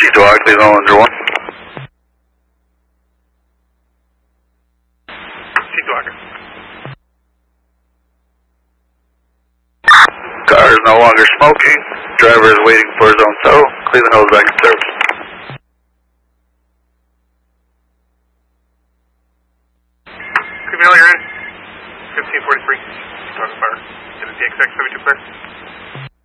C2I, Cleveland 101. C2I. Car is no longer smoking. Driver is waiting for his own tow. Cleveland Hills back in service. Cleveland Hill, you're in. 1543. C2I fire. Get a DXX 72 clear.